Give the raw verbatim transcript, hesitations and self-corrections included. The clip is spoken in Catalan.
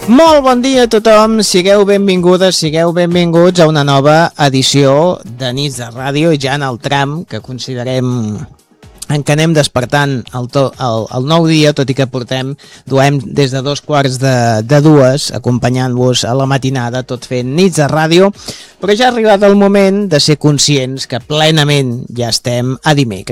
Molt bon dia a tothom, sigueu benvingudes, sigueu benvinguts a una nova edició de Nits de Ràdio, ja en el tram que considerem en què anem despertant el, to, el, el nou dia, tot i que portem, duem des de dos quarts de, de dues, acompanyant-vos a la matinada, tot fent Nits de Ràdio, però ja ha arribat el moment de ser conscients que plenament ja estem a dimecres.